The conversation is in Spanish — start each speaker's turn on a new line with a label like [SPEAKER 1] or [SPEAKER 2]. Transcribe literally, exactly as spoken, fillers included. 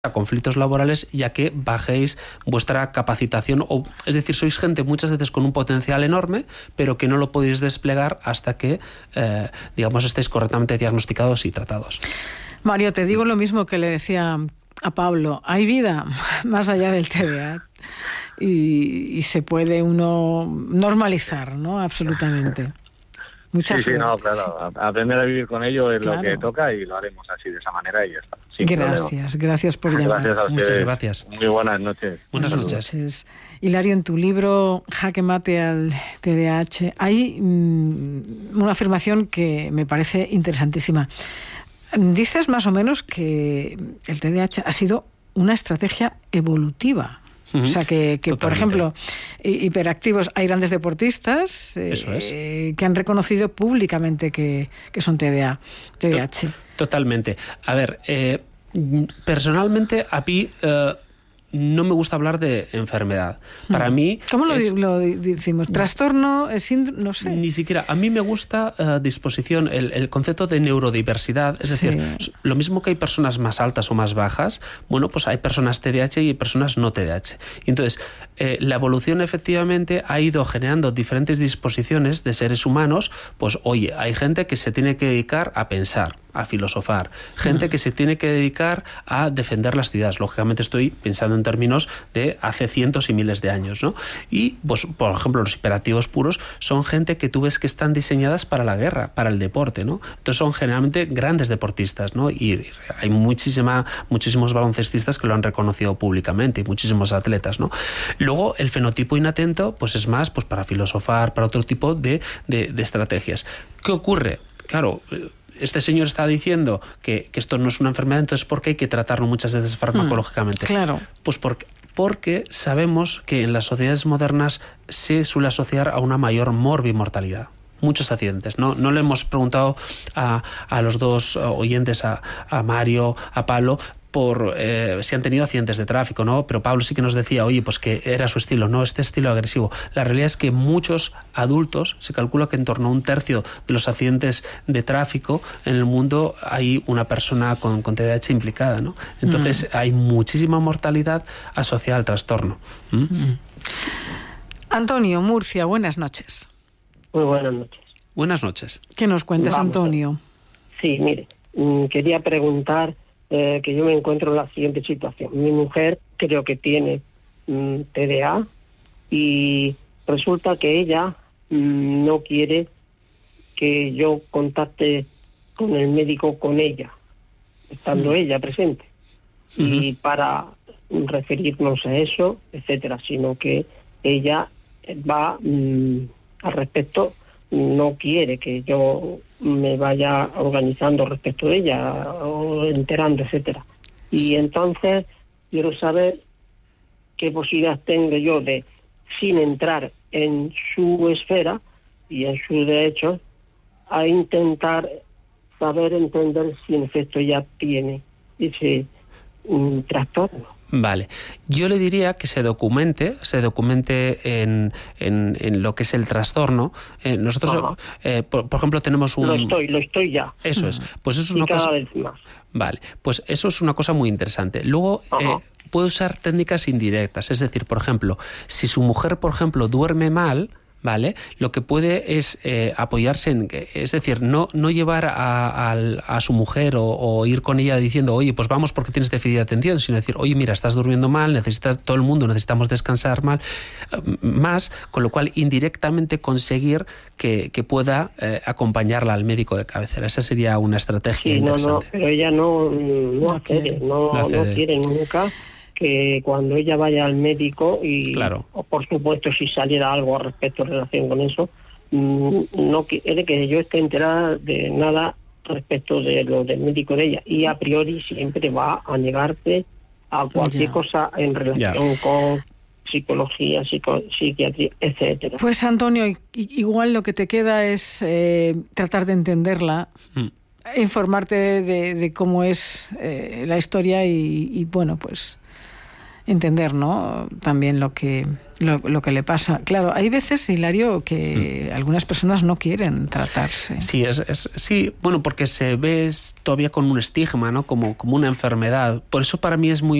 [SPEAKER 1] a conflictos laborales y a que bajéis vuestra capacitación, o es decir, sois gente muchas veces con un potencial enorme, pero que no lo podéis desplegar hasta que, eh, digamos, estéis correctamente diagnosticados y tratados.
[SPEAKER 2] Mario, te digo lo mismo que le decía a Pablo, hay vida más allá del T D A y, y se puede uno normalizar, ¿no? Absolutamente. Muchas
[SPEAKER 3] sí, sí, no, claro. Aprender a vivir con ello es
[SPEAKER 2] claro.
[SPEAKER 3] lo que toca y lo haremos así, de esa manera y ya está.
[SPEAKER 2] Gracias,
[SPEAKER 3] problema.
[SPEAKER 2] gracias por llamar.
[SPEAKER 3] Gracias a ustedes.
[SPEAKER 1] Muchas gracias.
[SPEAKER 3] Muy buenas noches.
[SPEAKER 1] Buenas
[SPEAKER 2] Buenas
[SPEAKER 1] noches.
[SPEAKER 2] noches. Hilario, en tu libro Jaque Mate al T D A H hay mmm, una afirmación que me parece interesantísima. Dices más o menos que el T D A H ha sido una estrategia evolutiva. Uh-huh. O sea, que, que por ejemplo, hiperactivos, hay grandes deportistas eh,
[SPEAKER 1] Eso es.
[SPEAKER 2] eh, que han reconocido públicamente que, que son T D A, T D A H.
[SPEAKER 1] Totalmente. A ver, eh, personalmente a mí eh, no me gusta hablar de enfermedad. Para hmm. mí...
[SPEAKER 2] ¿Cómo lo,
[SPEAKER 1] es,
[SPEAKER 2] lo decimos? ¿Trastorno? síndrome? No sé.
[SPEAKER 1] Ni siquiera. A mí me gusta uh, disposición, el, el concepto de neurodiversidad. Es
[SPEAKER 2] sí.
[SPEAKER 1] decir, lo mismo que hay personas más altas o más bajas, bueno, pues hay personas T D A H y hay personas no T D A H. Y entonces, eh, la evolución efectivamente ha ido generando diferentes disposiciones de seres humanos. Pues, oye, hay gente que se tiene que dedicar a pensar, a filosofar, gente que se tiene que dedicar a defender las ciudades. Lógicamente estoy pensando en términos de hace cientos y miles de años, ¿no? Y, pues, por ejemplo, los hiperactivos puros son gente que tú ves que están diseñadas para la guerra, para el deporte, ¿no? Entonces son generalmente grandes deportistas, ¿no? Y hay muchísima, muchísimos baloncestistas que lo han reconocido públicamente y muchísimos atletas, ¿no? Luego, el fenotipo inatento, pues es más pues para filosofar, para otro tipo de, de, de estrategias. ¿Qué ocurre? Claro, este señor está diciendo que, que esto no es una enfermedad, entonces ¿por qué hay que tratarlo muchas veces farmacológicamente?
[SPEAKER 2] Mm, claro.
[SPEAKER 1] Pues porque, porque sabemos que en las sociedades modernas se suele asociar a una mayor morbimortalidad. Muchos accidentes. No, no le hemos preguntado a, a los dos oyentes, a, a Mario, a Pablo, por eh, si han tenido accidentes de tráfico, ¿no? Pero Pablo sí que nos decía, oye, pues que era su estilo, no, este estilo agresivo. La realidad es que muchos adultos, se calcula que en torno a un tercio de los accidentes de tráfico en el mundo hay una persona con, con T D A H implicada, ¿no? Entonces mm. hay muchísima mortalidad asociada al trastorno. ¿Mm?
[SPEAKER 2] Mm. Antonio, Murcia, buenas noches.
[SPEAKER 4] Muy buenas noches.
[SPEAKER 1] Buenas noches.
[SPEAKER 2] ¿Qué nos cuentas, Vamos. Antonio?
[SPEAKER 4] Sí, mire, quería preguntar eh, que yo me encuentro en la siguiente situación. Mi mujer creo que tiene mm, T D A y resulta que ella mm, no quiere que yo contacte con el médico con ella, estando uh-huh. ella presente. Uh-huh. Y para referirnos a eso, etcétera, sino que ella va mm, al respecto, no quiere que yo me vaya organizando respecto de ella o enterando, etcétera. Y entonces quiero saber qué posibilidad tengo yo de, sin entrar en su esfera y en sus derechos, a intentar saber entender si en efecto ella tiene ese um, trastorno.
[SPEAKER 1] Vale, yo le diría que se documente, se documente en, en, en lo que es el trastorno. Eh, nosotros, eh, por, por ejemplo, tenemos un...
[SPEAKER 4] Lo estoy, lo estoy ya.
[SPEAKER 1] Eso es. Pues eso es
[SPEAKER 4] y
[SPEAKER 1] una
[SPEAKER 4] cada
[SPEAKER 1] cosa...
[SPEAKER 4] vez más.
[SPEAKER 1] Vale, pues eso es una cosa muy interesante. Luego, eh, puede usar técnicas indirectas. Es decir, por ejemplo, si su mujer, por ejemplo, duerme mal, ¿vale? Lo que puede es eh, apoyarse en... Es decir, no, no llevar a, a, a su mujer o, o ir con ella diciendo, oye, pues vamos porque tienes déficit de atención, sino decir, oye, mira, estás durmiendo mal, necesitas, todo el mundo necesitamos descansar mal, más, con lo cual indirectamente conseguir que, que pueda eh, acompañarla al médico de cabecera. Esa sería una estrategia
[SPEAKER 4] sí,
[SPEAKER 1] interesante.
[SPEAKER 4] No, no, pero ella no, no, no accede, no, no, no quiere nunca que cuando ella vaya al médico y,
[SPEAKER 1] claro.
[SPEAKER 4] o por supuesto si saliera algo al respecto en relación con eso, no quiere que yo esté enterada de nada respecto de lo del médico de ella, y a priori siempre va a negarse a cualquier ya. cosa en relación ya. con psicología, psico, psiquiatría, etcétera.
[SPEAKER 2] Pues Antonio, igual lo que te queda es eh, tratar de entenderla, mm. informarte de, de cómo es eh, la historia y, y bueno, pues entender, ¿no? También lo que lo, lo que le pasa. Claro, hay veces, Hilario, que mm. algunas personas no quieren tratarse.
[SPEAKER 1] Sí, es, es, sí, bueno, porque se ve todavía con un estigma, ¿no? Como, como una enfermedad. Por eso para mí es muy